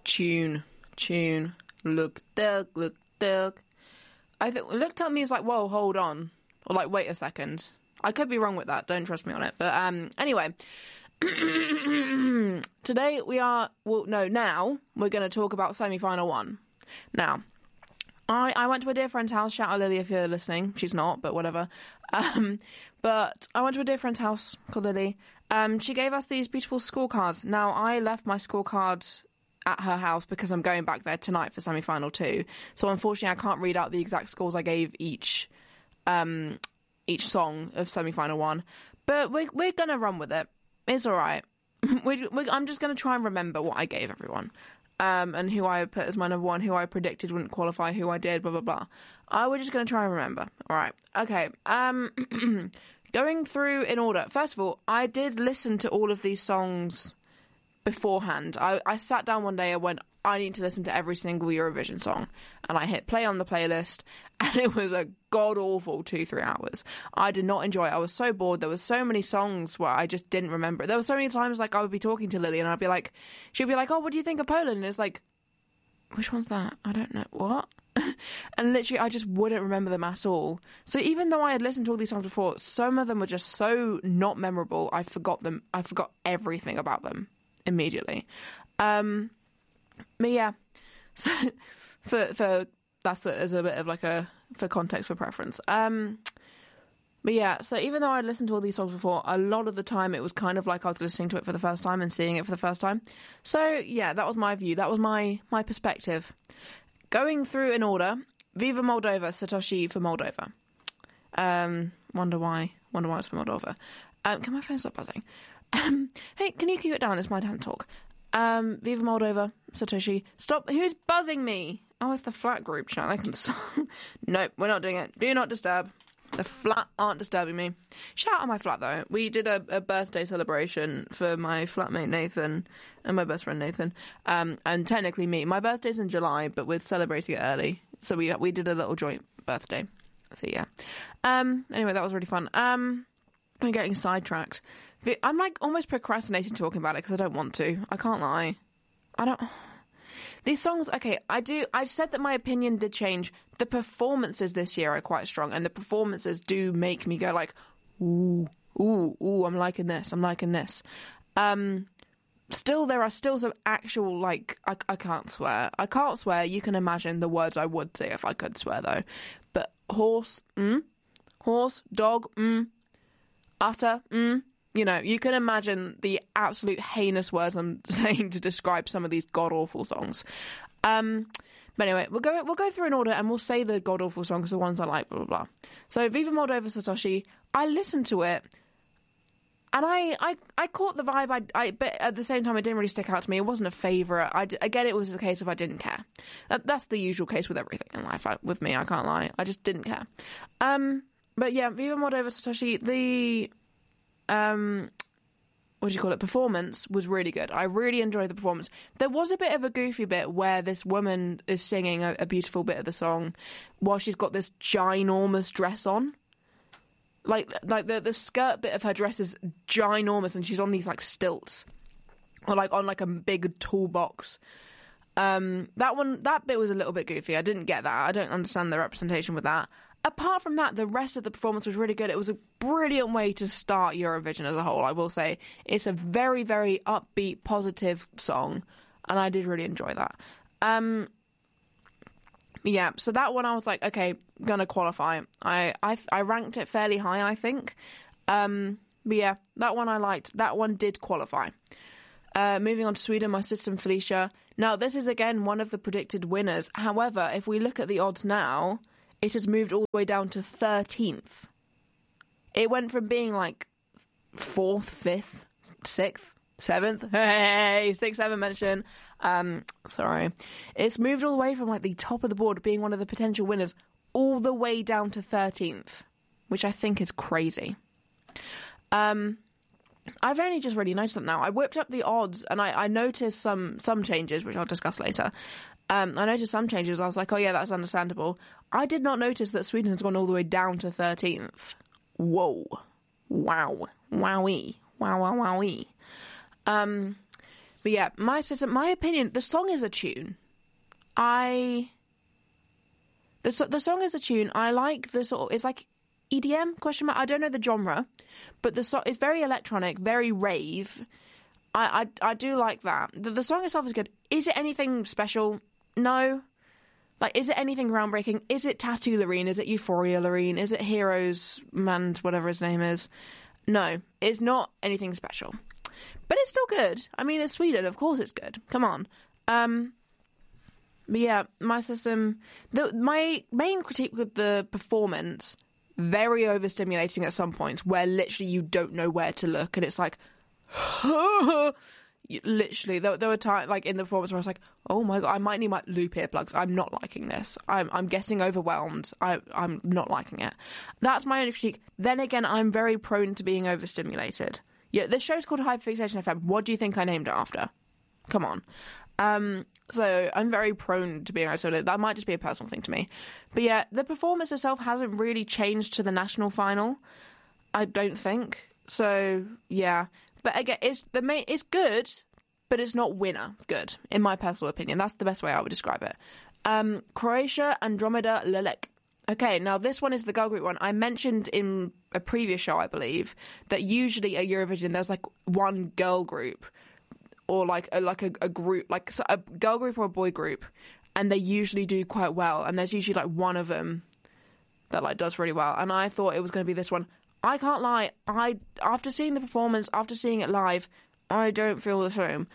Tune. Look, Doug. I think look tell me is like, whoa, hold on. Or like, wait a second. I could be wrong with that. Don't trust me on it. But anyway. Today now we're going to talk about semi-final 1. Now, I went to a dear friend's house. Shout out Lily if you're listening. She's not, but whatever. But I went to a dear friend's house called Lily. She gave us these beautiful scorecards. Now, I left my scorecard at her house because I'm going back there tonight for semi-final 2. So unfortunately, I can't read out the exact scores I gave each song of semi-final 1. But we're going to run with it. It's all right. I'm just going to try and remember what I gave everyone. And who I put as my number 1, who I predicted wouldn't qualify, who I did, blah, blah, blah. We're just going to try and remember. All right. Okay. Going through in order. First of all, I did listen to all of these songs beforehand. I sat down one day and went, I need to listen to every single Eurovision song. And I hit play on the playlist, and it was a god-awful 2-3 hours. I did not enjoy it. I was so bored. There were so many songs where I just didn't remember. There were so many times, like, I would be talking to Lily, and I'd be like, she'd be like, oh, what do you think of Poland? And it's like, which one's that? I don't know. What? And literally, I just wouldn't remember them at all. So even though I had listened to all these songs before, some of them were just so not memorable, I forgot them. I forgot everything about them immediately. But yeah, so for that's as a bit of like for context for preference. But yeah, so even though I'd listened to all these songs before, a lot of the time it was kind of like I was listening to it for the first time and seeing it for the first time. So yeah, that was my view. That was my perspective. Going through in order: Viva Moldova, Satoshi for Moldova. Wonder why it's for Moldova. Can my phone stop buzzing? Hey, can you keep it down? It's my turn to talk. Viva Moldova, Satoshi. Stop. Who's buzzing me? Oh, it's the flat group chat. I can stop. Nope, we're not doing it. Do not disturb. The flat aren't disturbing me. Shout out my flat, though. We did a birthday celebration for my flatmate Nathan and my best friend Nathan. And technically me. My birthday's in July, but we're celebrating it early. So we did a little joint birthday. So yeah. Anyway, that was really fun. I'm getting sidetracked. I'm like almost procrastinating talking about it because I don't want to. I can't lie. These songs, okay, I said that my opinion did change. The performances this year are quite strong, and the performances do make me go like, ooh, I'm liking this. Still, there are still some actual, like, I can't swear. You can imagine the words I would say if I could swear, though. But horse, dog, utter, you know, you can imagine the absolute heinous words I'm saying to describe some of these god-awful songs. But anyway, we'll go through in order and we'll say the god-awful songs, the ones I like, blah, blah, blah. So, Viva Moldova, Satoshi, I listened to it, and I caught the vibe, but at the same time, it didn't really stick out to me. It wasn't a favourite. Again, it was a case of I didn't care. That's the usual case with everything in life. With me, I can't lie. I just didn't care. But yeah, Viva Moldova, Satoshi, the performance was really good. I really enjoyed the performance. There was a bit of a goofy bit where this woman is singing a beautiful bit of the song while she's got this ginormous dress on. Like the skirt bit of her dress is ginormous and she's on these like stilts or like on like a big toolbox. That bit was a little bit goofy. I didn't get that. I don't understand the representation with that. Apart from that, the rest of the performance was really good. It was a brilliant way to start Eurovision as a whole, I will say. It's a very, very upbeat, positive song, and I did really enjoy that. Yeah, so that one I was like, okay, gonna qualify. I ranked it fairly high, I think. But yeah, that one I liked. That one did qualify. Moving on to Sweden, My System Felicia. Now, this is, again, one of the predicted winners. However, if we look at the odds now, it has moved all the way down to 13th. It went from being like 4th, 5th, 6th, 7th. Hey, 6, 7 mention. Sorry. It's moved all the way from like the top of the board, being one of the potential winners, all the way down to 13th, which I think is crazy. I've only just really noticed that now. I whipped up the odds and I noticed some changes, which I'll discuss later. I noticed some changes. I was like, oh yeah, that's understandable. I did not notice that Sweden has gone all the way down to 13th. Whoa. Wow. Wowee. Wow, wow, wowee. But yeah, my opinion, the song is a tune. The song is a tune. I like the sort of, it's like EDM, question mark. I don't know the genre, but the song is very electronic, very rave. I do like that. The song itself is good. Is it anything special? No. Like, is it anything groundbreaking? Is it Tattoo Loreen? Is it Euphoria Loreen? Is it Heroes Man, whatever his name is? No, it's not anything special. But it's still good. I mean, it's Sweden. Of course it's good. Come on. But yeah, my main critique with the performance, very overstimulating at some points, where literally you don't know where to look, and it's like, literally, there were times like in the performance where I was like, oh my god, I might need my loop earplugs. I'm not liking this. I'm getting overwhelmed. I'm not liking it. That's my only critique. Then again, I'm very prone to being overstimulated. Yeah, this show's called Hyperfixation FM. What do you think I named it after? Come on. So I'm very prone to being overstimulated. That might just be a personal thing to me. But yeah, the performance itself hasn't really changed to the national final, I don't think. So yeah. But again, it's good, but it's not winner good, in my personal opinion. That's the best way I would describe it. Croatia, Andromeda, Lelek. Okay, now this one is the girl group one. I mentioned in a previous show, I believe, that usually at Eurovision there's like one girl group, or like a group, like a girl group or a boy group, and they usually do quite well. And there's usually like one of them that like does really well. And I thought it was going to be this one. I can't lie. After seeing the performance, after seeing it live, I don't feel the same.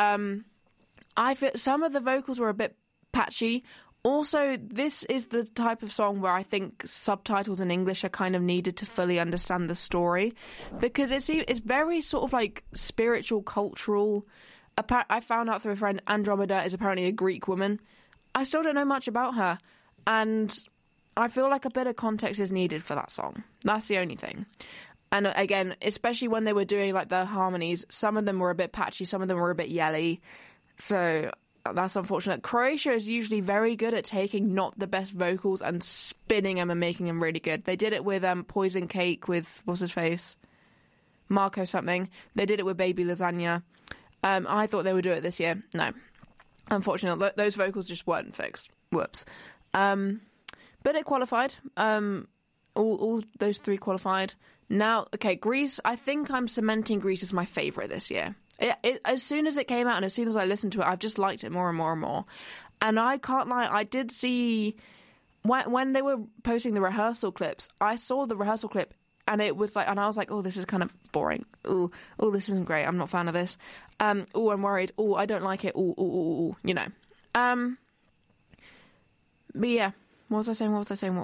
I feel some of the vocals were a bit patchy. Also, this is the type of song where I think subtitles in English are kind of needed to fully understand the story, because it's very sort of like spiritual, cultural. I found out through a friend Andromeda is apparently a Greek woman. I still don't know much about her, and I feel like a bit of context is needed for that song. That's the only thing. And again, especially when they were doing like the harmonies, some of them were a bit patchy, some of them were a bit yelly. So that's unfortunate. Croatia is usually very good at taking not the best vocals and spinning them and making them really good. They did it with Poison Cake with, what's his face? Marco something. They did it with Baby Lasagna. I thought they would do it this year. No. Unfortunately, those vocals just weren't fixed. Whoops. But it qualified. All those three qualified. Now, okay, Greece, I think I'm cementing Greece as my favourite this year. As soon as it came out and as soon as I listened to it, I've just liked it more and more and more. And I can't lie, I did see, when they were posting the rehearsal clips, I saw the rehearsal clip and it was like, and I was like, oh, this is kind of boring. Oh, this isn't great. I'm not a fan of this. Oh, I'm worried. Oh, I don't like it. Oh, you know. But yeah. What was I saying?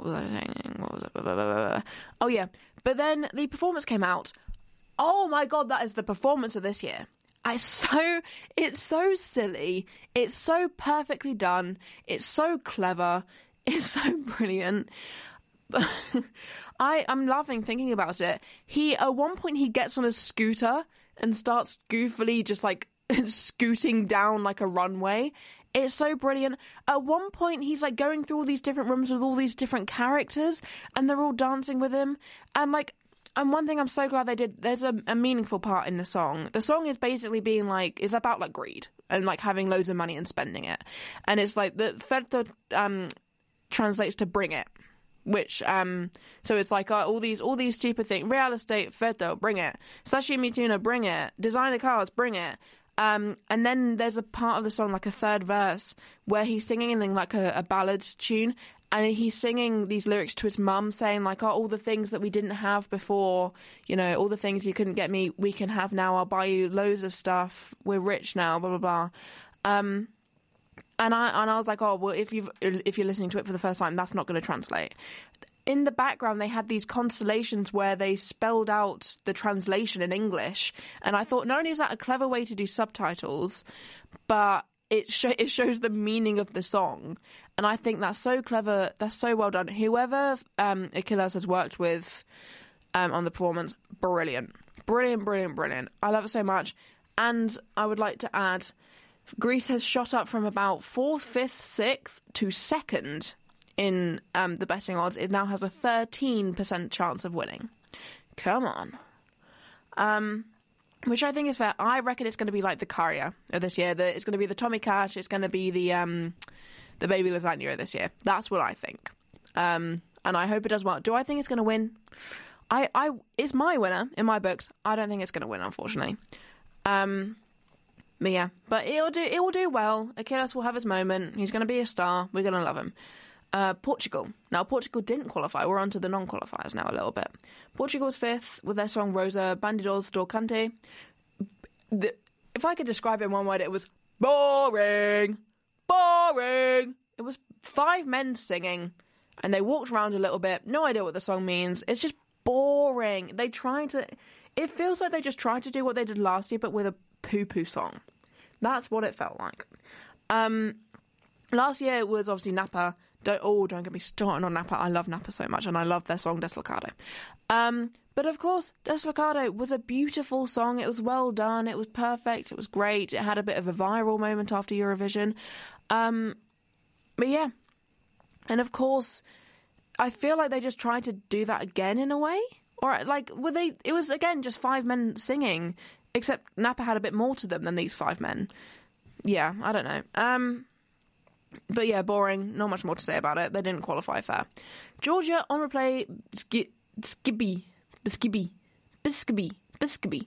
Oh, yeah. But then the performance came out. Oh, my God, that is the performance of this year. It's so silly. It's so perfectly done. It's so clever. It's so brilliant. I'm laughing thinking about it. At one point, he gets on a scooter and starts goofily just like scooting down like a runway. It's so brilliant. At one point, he's like going through all these different rooms with all these different characters, and they're all dancing with him. And one thing I'm so glad they did, there's a meaningful part in the song. The song is basically being like, is about like greed and like having loads of money and spending it. And it's like the Ferto translates to bring it, which so it's like all these stupid things. Real estate, Ferto, bring it. Sashimi tuna, bring it. Designer cars, bring it. And then there's a part of the song, like a third verse, where he's singing in like a ballad tune, and he's singing these lyrics to his mum, saying like, oh, all the things that we didn't have before, you know, all the things you couldn't get me, we can have now. I'll buy you loads of stuff. We're rich now, blah, blah, blah. And I was like, oh, well, if you're listening to it for the first time, that's not going to translate. In the background, they had these constellations where they spelled out the translation in English. And I thought, not only is that a clever way to do subtitles, but it shows the meaning of the song. And I think that's so clever. That's so well done. Whoever Achilles has worked with on the performance, brilliant. Brilliant, brilliant, brilliant. I love it so much. And I would like to add, Greece has shot up from about 4th, 5th, 6th to 2nd in the betting odds. It now has a 13% chance of winning. Come on. which I think is fair. I reckon it's going to be like the Karya of this year. It's going to be the Tommy Cash. It's going to be the Baby Lasagna of this year. That's what I think. And I hope it does well. Do I think it's going to win? It's my winner in my books. I don't think it's going to win, unfortunately. But yeah, but it will do well. Achilles will have his moment. He's going to be a star. We're going to love him. Portugal. Now, Portugal didn't qualify. We're on to the non-qualifiers now a little bit. Portugal's 5th with their song Rosa Bandidos do Cante. If I could describe it in one word, it was boring. Boring. It was 5 men singing, and they walked around a little bit. No idea what the song means. It's just boring. It feels like they just tried to do what they did last year, but with a poo-poo song. That's what it felt like. Last year it was obviously Napa. Don't get me started on Napa. I love Napa so much, and I love their song Deslocado. But of course, Deslocado was a beautiful song. It was well done. It was perfect. It was great. It had a bit of a viral moment after Eurovision. But yeah. And of course, I feel like they just tried to do that again in a way. Or like, it was again just 5 men singing, except Napa had a bit more to them than these 5 men. Yeah, I don't know. But yeah, boring. Not much more to say about it. They didn't qualify fair. Georgia on replay. Biscabee.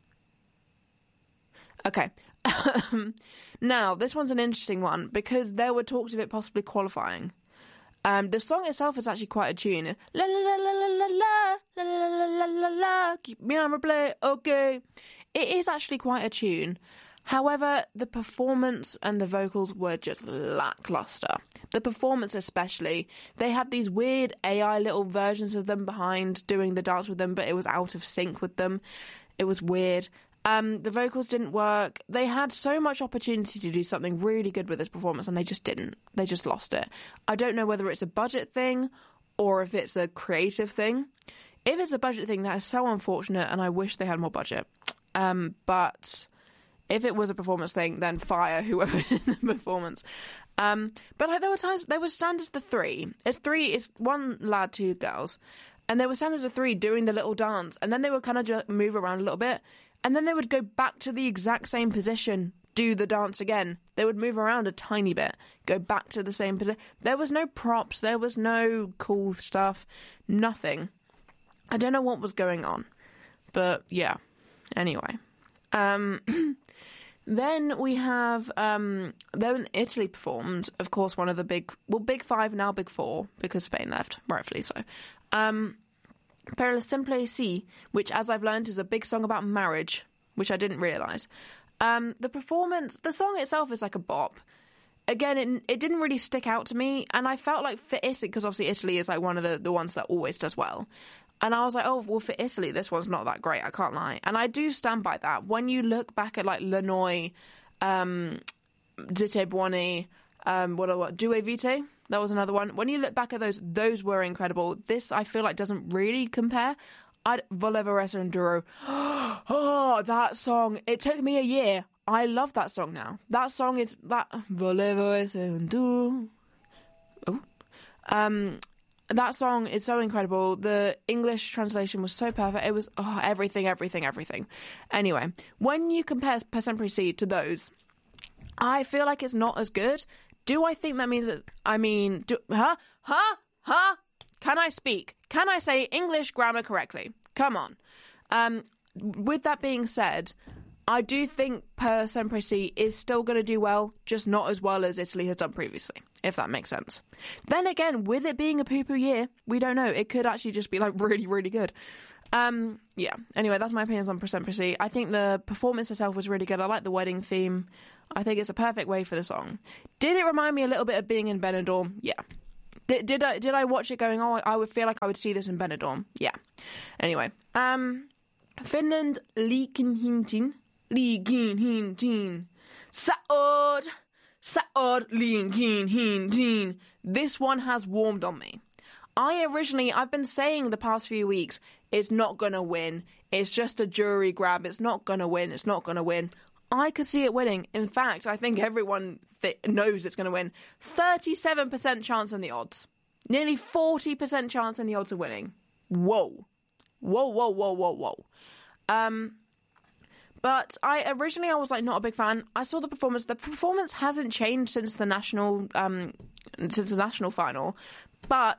Okay. Now, this one's an interesting one because there were talks of it possibly qualifying. The song itself is actually quite a tune. La la la la la la la la la la la la. Keep me on replay, okay. It is actually quite a tune. However, the performance and the vocals were just lackluster. The performance especially. They had these weird AI little versions of them behind doing the dance with them, but it was out of sync with them. It was weird. The vocals didn't work. They had so much opportunity to do something really good with this performance, and they just didn't. They just lost it. I don't know whether it's a budget thing or if it's a creative thing. If it's a budget thing, that is so unfortunate, and I wish they had more budget. But if it was a performance thing, then fire whoever did the performance. But like, there were times, there was standards to 3. It's 1 lad, 2 girls. And there were standards of 3 doing the little dance. And then they would kind of just move around a little bit. And then they would go back to the exact same position, do the dance again. They would move around a tiny bit, go back to the same position. There was no props. There was no cool stuff. Nothing. I don't know what was going on. But yeah. Anyway. Then we have, then Italy performed, of course, one of the big 5, now big 4, because Spain left, rightfully so. Per la Simple Si, which, as I've learned, is a big song about marriage, which I didn't realise. The performance, the song itself is like a bop. Again, it didn't really stick out to me, and I felt like for Italy, because obviously Italy is like one of the ones that always does well. And I was like, oh, well, for Italy, this one's not that great, I can't lie. And I do stand by that. When you look back at, like, Lanoi, Zitte Buoni, Due Vite, that was another one. When you look back at those were incredible. This, I feel like, doesn't really compare. Volevo Essere Enduro. Oh, that song. It took me a year. I love that song now. That song is that Volevo Essere Enduro. Oh. That song is so incredible. The English translation was so perfect. It was everything. Anyway, when you compare Per Sempre Si to those, I feel like it's not as good. Do I think that means that, Can I speak? Can I say English grammar correctly? Come on. With that being said, I do think Per Sempre Si is still going to do well, just not as well as Italy has done previously, if that makes sense. Then again, with it being a poo-poo year, we don't know. It could actually just be like really, really good. Yeah. Anyway, that's my opinions on Per Sempre Si. I think the performance itself was really good. I like the wedding theme. I think it's a perfect way for the song. Did it remind me a little bit of being in Benidorm? Yeah. Did I watch it going, oh, I would feel like I would see this in Benidorm? Yeah. Anyway. Finland, Liikenhintin. Saod Liikenhintin. This one has warmed on me. I've been saying the past few weeks, it's not going to win. It's just a jury grab. It's not going to win. I could see it winning. In fact, I think everyone knows it's going to win. 37% chance in the odds. Nearly 40% chance in the odds of winning. Whoa. But I was like not a big fan. I saw the performance. The performance hasn't changed since the national final. But